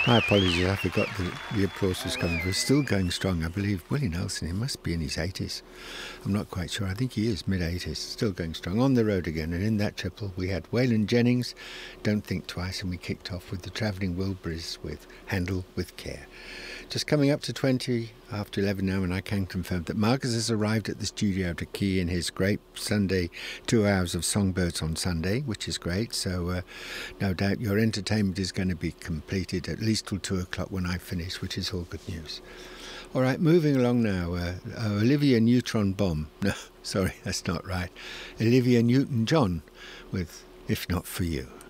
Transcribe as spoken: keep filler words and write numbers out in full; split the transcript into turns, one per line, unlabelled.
My apologies, I forgot the, the applause was coming. We're still going strong. I believe Willie Nelson, he must be in his eighties. I'm not quite sure. I think he is mid-eighties, still going strong. On the road again, and in that triple we had Waylon Jennings, Don't Think Twice, and we kicked off with the Travelling Wilburys with Handle with Care. Just coming up to twenty after eleven now, and I can confirm that Marcus has arrived at the studio to key in his great Sunday two hours of Songbirds on Sunday, which is great. So uh, no doubt your entertainment is going to be completed at least till two o'clock when I finish, which is all good news. All right, moving along now. Uh, uh, Olivia Newton-Bomb. No, sorry, that's not right. Olivia Newton-John with If Not For You.